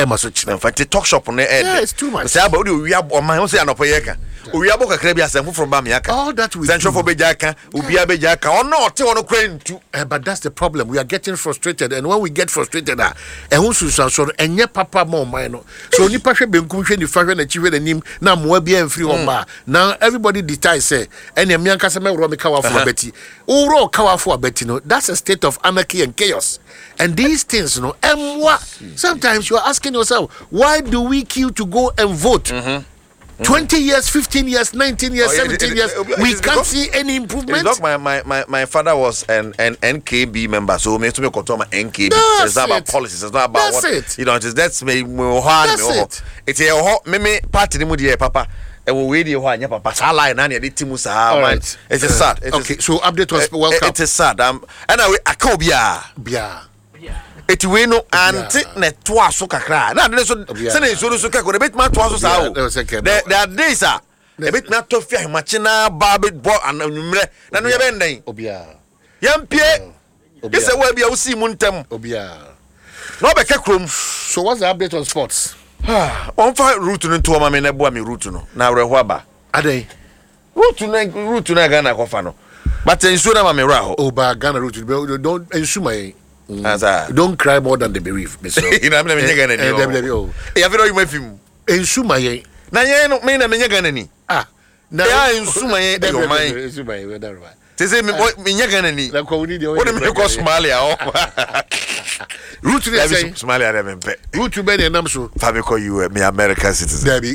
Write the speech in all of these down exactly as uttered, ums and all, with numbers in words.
Emma such. In fact, the talk shop on the end. Yeah, it's too much. Say about you, we have on my own say anopoyeka. We have a crabby as from Bamiaka. All that we Central for Bejaka, Ubia Bejaka, or not on a crane too. But that's the problem. We are getting frustrated, and when we get frustrated, ah, and who should so and your papa more minor. So ni passion be kumshe ni fashion achieve the name na mo be and free on bar. Now everybody decides say, and the Mianka Same Romi Kawa for Betty. Uro Kawa for Betty. No, that's a state of anarchy and chaos. And these things, you know, and what sometimes you are asking yourself, why do we queue to go and vote? Mm-hmm. twenty years, fifteen years, nineteen years, oh, seventeen it, it, years, it, it, we can't because, see any improvement. Look, my, my, my, my father was an, an N K B member, so me to me control my N K B. That's it's not it. about policies, it's not about that's what it. You know, it's that's me hard. That's it. It's a hot me party ni mudi papa. And we wait here nya papa sa line na the timu sa man. It's a sad. It's okay, so update us. Welcome. It's a sad. Um, and I akobia. Bia. Eti we no anti ne toa so kakra na de so se na so so kakra bet ma toa so sa o there there are days ah e bet na to fi ahmache na ba bet bo anumre na no ye ben den obia yampie ise wa bia wo si mu ntem obia no be kakrom. So what's the update on sports? Ah, on fa route no to ma me na bo me route no na reho aba adai route no route no Ghana ko fa no but ensu na ma me ra ho o ba Ghana route don't ensu my. Mm. Don't cry more than the bereaved. You know, I'm not going to go. I have already met him. In Sumaye. Now, you know, me, I'm not going to. Ah, now in Sumaye, your mind. They say, me, me, you're going to. What do you call Somalia? Root to the Somalia, I haven't paid. Root to Benny and I'm so. Fabico, you, me, American citizen. Debbie.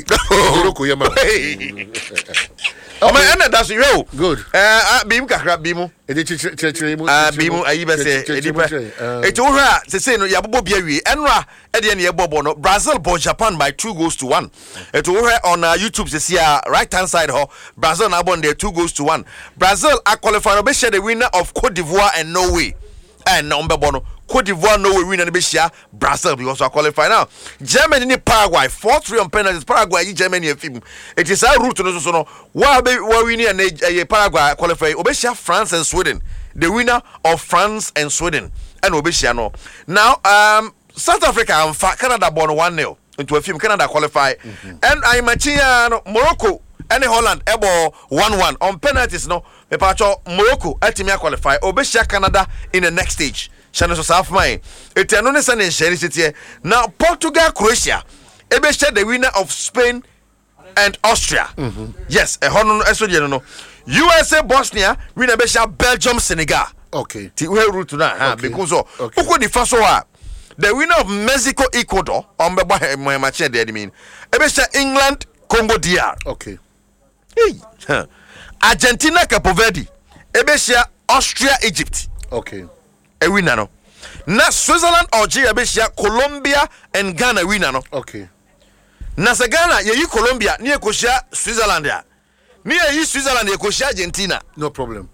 Oh my, and that's you. Good. Uh, beam kakra bimu. Edi chichichichimu. Ah, bimu ayi be say edi ba. Eti wo hwa se say no yabobo bia wi. Enra e de ne yebobo no. Brazil bought Japan by two goals to one. Eti wo hwa on uh, YouTube se see right hand side ho. Brazil na born there two goals to one. Brazil are qualified be share the winner of Cote d'Ivoire and Norway. And number bono Cote d'Ivoire Norway winner be share Brazil because are qualified now. Germany ni Paraguay four three on penalties. Paraguay Germany film. It is a route no so no. Wa be wa winning and Paraguay qualify. Obe share France and Sweden. The winner of France and Sweden. And obe share no. Now um South Africa and Canada born one nil into a film. Canada qualify. Mm-hmm. And I imagine uh, Morocco and Holland ebo one one on penalties no. Me pacho Morocco ultimately qualify. Obe share Canada in the next stage. Shana so half mine. It no ne san share now Portugal Croatia. Ebe share the winner of Spain and Austria. Mm-hmm. Yes, a hono no no. U S A Bosnia winner be share Belgium Senegal. Okay. Ti we route na ha because so uko di faso a the winner of Mexico Ecuador on be boy match there mean. Ebe share England Congo D R. Okay. Hey. Huh. Argentina Cape Verde. Ebe share Austria Egypt. Okay. A winner no. Na Switzerland Algeria be share Colombia and Ghana winner no. Okay. Na se Ghana ye yi Colombia ni e ko share Switzerland ya. Ni e yi Switzerland e ko share Argentina. No problem.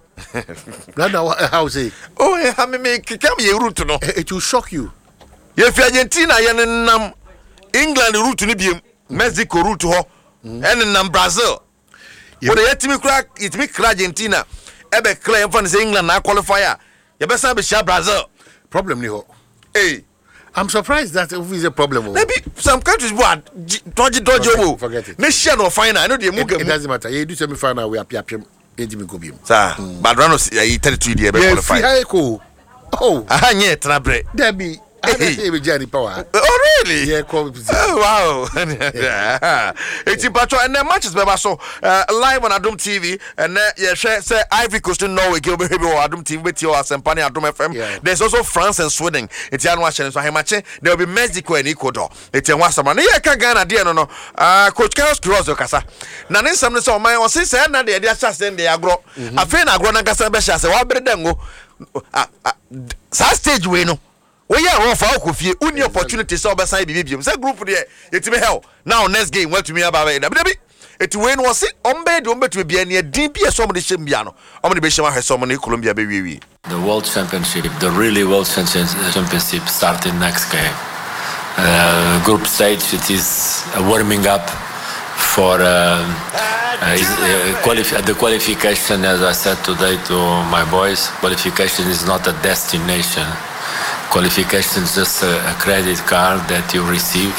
Ghana how say? Oh, eh ha me me kikam ye route no. It will shock you. Ye fi Argentina ye nam England route ni biem, Mexico route ho. En nam Brazil. Wo de yetimi kra yetimi kra Argentina. Ebe kra em fan say England na qualifier. You better be share Brazil. Problem ni ho. Hey, I'm surprised that it is a problem. Maybe some countries what dodgy dodgy forget, forget it. They share no final. I know they move. It, it doesn't matter. You do semi final. We are piapim. Ejimi go biom. Sir, but run us. I thirty-two day be qualify. Oh, ah, nye trabre. Debbie. Power. Oh really? Yeah, oh, wow. It's patro and the matches beba so uh, live on Adum T V and uh, yeah share say Ivory Coast in Norway go be Adum T V with your Sempani Adum F M. Yeah. There's also France and Sweden. It's an watching so match there will be Mexico and Ecuador. It's a wasa man. Yeah, can Ghana there no no. Uh, Coach Carlos Cruz okasa. Na ne some so my o say say na dey dey chance dem dey agro. Afi na agro na kasa be chance wa bere dem go. Sa stage we no. We are off our coffee, only opportunity so by side B B. Say group there, it's me hell. Now next game, what to me about it. It when was it on bed, on bed to be near D P S somebody Shimbiano. How many Bishama has somebody Colombia baby? The World Championship, the really World Championship starting next game. Uh, group stage, it is a warming up for uh, uh, uh, quali- the qualification, as I said today to my boys, qualification is not a destination. Qualification is just a, a credit card that you receive